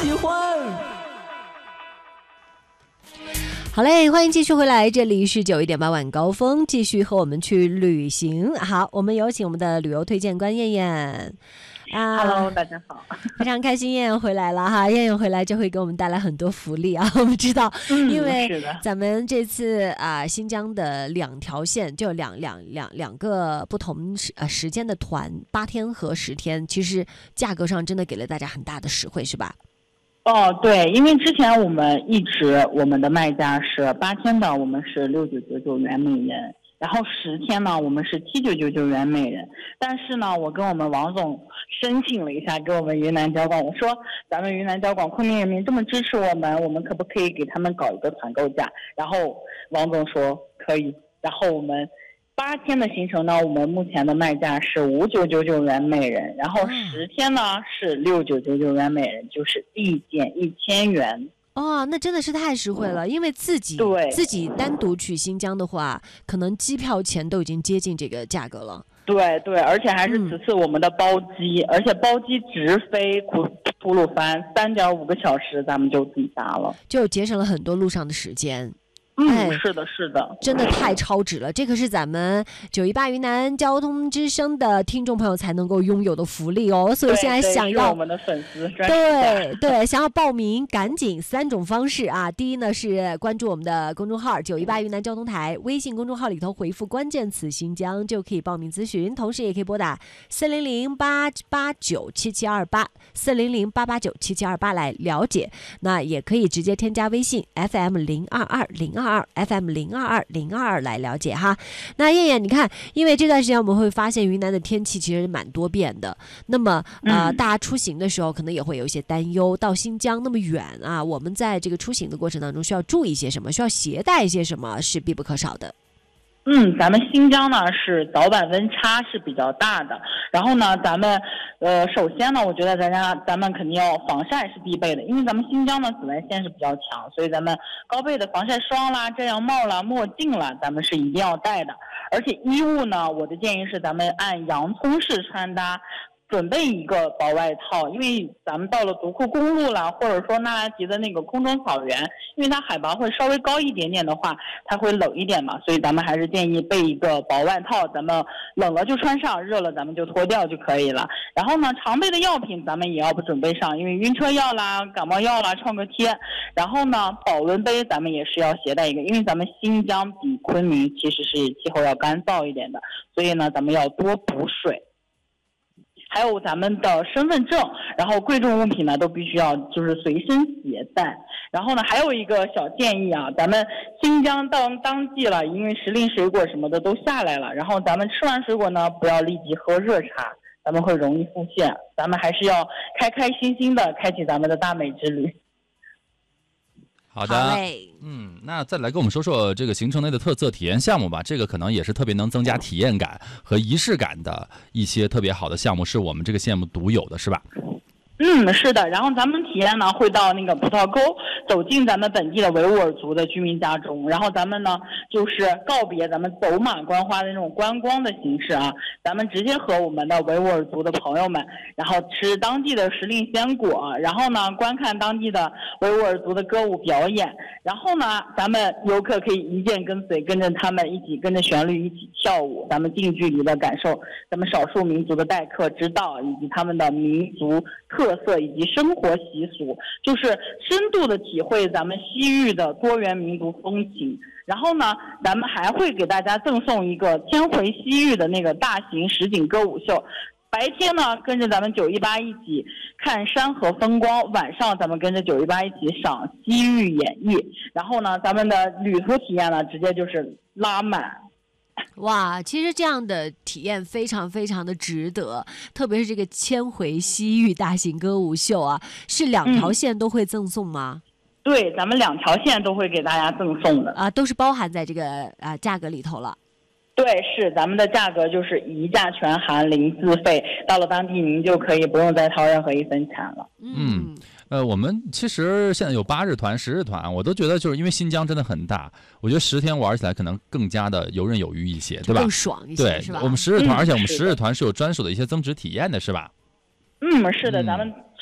喜欢。 好嘞，欢迎继续回来，这里是91.8晚高峰，继续和我们去旅行。好，我们有请我们的旅游推荐官燕燕。 Hello， 大家好， 非常开心燕燕回来了哈，燕燕回来就会给我们带来很多福利啊。我们知道，因为咱们这次新疆的2条线，就两个不同时间的团，8天和10天，其实价格上真的给了大家很大的实惠，是吧？ 哦，对，因为之前我们的卖价是8天的，我们是6999元每人。然后10天呢，我们是7999元每人。但是呢，我跟我们王总申请了一下，给我们云南交广，我说咱们云南交广昆明人民这么支持我们可不可以给他们搞一个团购价？然后王总说可以。然后我们8天的行程呢，我们目前的卖价是5999元每人，然后10天呢是6999元每人，就是立减1000元。 哦，那真的是太实惠了，因为自己单独去新疆的话，可能机票钱都已经接近这个价格了。 对，而且还是此次我们的包机，而且包机直飞吐鲁番3.5个小时，咱们就抵达了， 就节省了很多路上的时间。 是的， 真的太超值了，这可是咱们918云南交通之声的听众朋友才能够拥有的福利哦。所以现在想要我们的粉丝对想要报名，赶紧3种方式啊。第一呢是关注我们的公众号918云南交通台，微信公众号里头回复关键词新疆就可以报名咨询，同时也可以拨打400-889-7728 400-889-7728来了解。那也可以直接添加微信 FM022022 FM022022 来了解哈。那燕燕，你看，因为这段时间我们会发现云南的天气其实蛮多变的，那么大家出行的时候可能也会有一些担忧，到新疆那么远啊，我们在这个出行的过程当中需要注意一些什么，需要携带一些什么是必不可少的。 咱们新疆呢是早晚温差是比较大的，然后呢咱们首先呢我觉得咱们肯定要防晒是必备的，因为咱们新疆的紫外线是比较强，所以咱们高倍的防晒霜啦、遮阳帽啦、墨镜啦，咱们是一定要带的。而且衣物呢，我的建议是咱们按洋葱式穿搭，准备一个薄外套，因为咱们到了独库公路了，或者说那拉提的那个空中草原，因为它海拔会稍微高一点点的话，它会冷一点嘛，所以咱们还是建议备一个薄外套，咱们冷了就穿上，热了咱们就脱掉就可以了。然后呢，常备的药品咱们也要不准备上，因为晕车药啦、感冒药啦、创可贴。然后呢，保温杯咱们也是要携带一个，因为咱们新疆比昆明其实是气候要干燥一点的，所以呢，咱们要多补水。还有咱们的身份证，然后贵重物品呢都必须要就是随身携带。然后呢，还有一个小建议啊，咱们新疆到当季了，因为时令水果什么的都下来了，然后咱们吃完水果呢，不要立即喝热茶，咱们会容易腹泻，咱们还是要开开心心的开启咱们的大美之旅。 好的，那再来跟我们说说这个行程内的特色体验项目吧。这个可能也是特别能增加体验感和仪式感的一些特别好的项目，是我们这个项目独有的，是吧？ 是的。然后咱们体验呢会到那个葡萄沟，走进咱们本地的维吾尔族的居民家中，然后咱们呢就是告别咱们走马观花的那种观光的形式啊，咱们直接和我们的维吾尔族的朋友们，然后吃当地的时令鲜果，然后呢观看当地的维吾尔族的歌舞表演，然后呢咱们游客可以一键跟随，跟着他们一起跟着旋律一起跳舞，咱们近距离的感受咱们少数民族的待客之道，以及他们的民族特色以及生活习俗，就是深度的体会咱们西域的多元民族风情。然后呢，咱们还会给大家赠送一个天回西域的那个大型实景歌舞秀。白天呢，跟着咱们918一起看山河风光；晚上咱们跟着918一起赏西域演绎。然后呢，咱们的旅途体验呢，直接就是拉满。 哇，其实这样的体验非常非常的值得，特别是这个千回西域大型歌舞秀啊，是2条线都会赠送吗？ 对，咱们2条线都会给大家赠送的啊，都是包含在这个价格里头了。 对，是咱们的价格就是一价全含零自费，到了当地您就可以不用再掏任何一分钱了。 我们其实现在有8日团、10日团，我都觉得就是因为新疆真的很大，我觉得10天玩起来可能更加的游刃有余一些，对吧？ 更爽一些， 对， 是吧？ 我们10日团，而且我们10日团是有专属的一些增值体验的，是吧？ 是的，咱们